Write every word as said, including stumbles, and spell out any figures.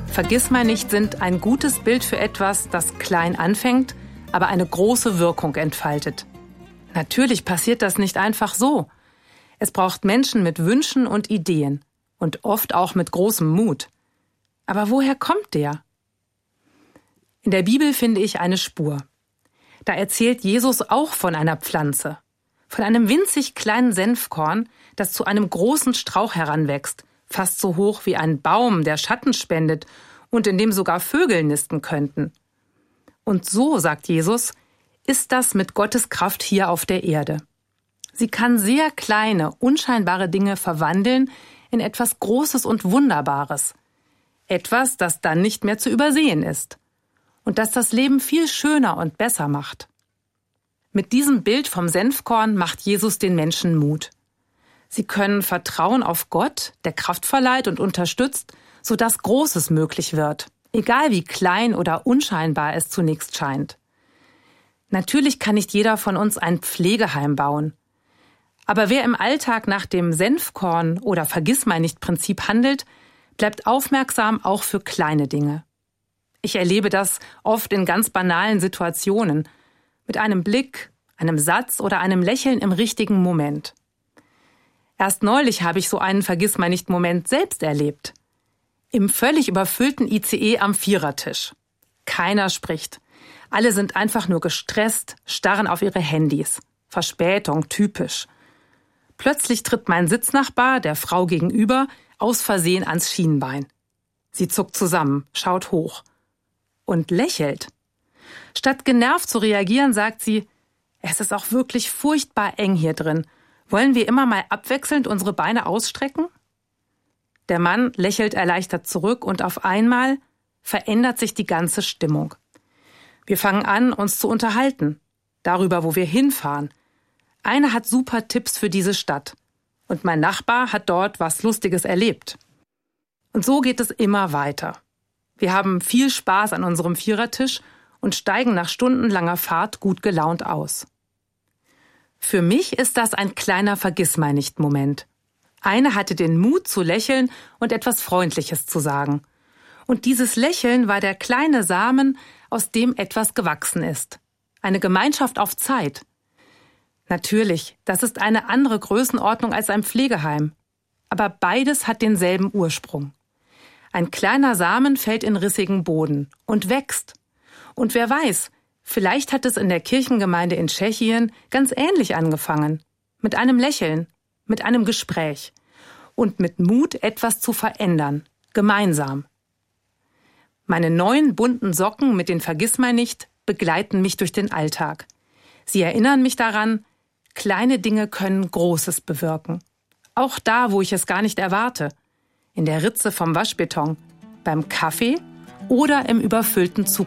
Vergissmeinnicht sind ein gutes Bild für etwas, das klein anfängt, aber eine große Wirkung entfaltet. Natürlich passiert das nicht einfach so. Es braucht Menschen mit Wünschen und Ideen und oft auch mit großem Mut. Aber woher kommt der? In der Bibel finde ich eine Spur. Da erzählt Jesus auch von einer Pflanze, von einem winzig kleinen Senfkorn, das zu einem großen Strauch heranwächst, fast so hoch wie ein Baum, der Schatten spendet und in dem sogar Vögel nisten könnten. Und so, sagt Jesus, ist das mit Gottes Kraft hier auf der Erde. Sie kann sehr kleine, unscheinbare Dinge verwandeln in etwas Großes und Wunderbares. Etwas, das dann nicht mehr zu übersehen ist. Und das das Leben viel schöner und besser macht. Mit diesem Bild vom Senfkorn macht Jesus den Menschen Mut. Sie können vertrauen auf Gott, der Kraft verleiht und unterstützt, sodass Großes möglich wird, egal wie klein oder unscheinbar es zunächst scheint. Natürlich kann nicht jeder von uns ein Pflegeheim bauen. Aber wer im Alltag nach dem Senfkorn- oder Vergissmeinnicht-Prinzip handelt, bleibt aufmerksam auch für kleine Dinge. Ich erlebe das oft in ganz banalen Situationen, mit einem Blick, einem Satz oder einem Lächeln im richtigen Moment. Erst neulich habe ich so einen Vergissmeinnicht-Moment selbst erlebt. Im völlig überfüllten I C E am Vierertisch. Keiner spricht. Alle sind einfach nur gestresst, starren auf ihre Handys. Verspätung, typisch. Plötzlich tritt mein Sitznachbar, der Frau gegenüber, aus Versehen ans Schienbein. Sie zuckt zusammen, schaut hoch und lächelt. Statt genervt zu reagieren, sagt sie, es ist auch wirklich furchtbar eng hier drin. Wollen wir immer mal abwechselnd unsere Beine ausstrecken? Der Mann lächelt erleichtert zurück und auf einmal verändert sich die ganze Stimmung. Wir fangen an, uns zu unterhalten, darüber, wo wir hinfahren. Einer hat super Tipps für diese Stadt und mein Nachbar hat dort was Lustiges erlebt. Und so geht es immer weiter. Wir haben viel Spaß an unserem Vierertisch und steigen nach stundenlanger Fahrt gut gelaunt aus. Für mich ist das ein kleiner Vergissmeinnicht-Moment. Eine hatte den Mut zu lächeln und etwas Freundliches zu sagen. Und dieses Lächeln war der kleine Samen, aus dem etwas gewachsen ist. Eine Gemeinschaft auf Zeit. Natürlich, das ist eine andere Größenordnung als ein Pflegeheim. Aber beides hat denselben Ursprung. Ein kleiner Samen fällt in rissigen Boden und wächst. Und wer weiß, vielleicht hat es in der Kirchengemeinde in Tschechien ganz ähnlich angefangen. Mit einem Lächeln, mit einem Gespräch und mit Mut, etwas zu verändern, gemeinsam. Meine neuen bunten Socken mit den Vergissmeinnicht begleiten mich durch den Alltag. Sie erinnern mich daran, kleine Dinge können Großes bewirken. Auch da, wo ich es gar nicht erwarte. In der Ritze vom Waschbeton, beim Kaffee oder im überfüllten Zug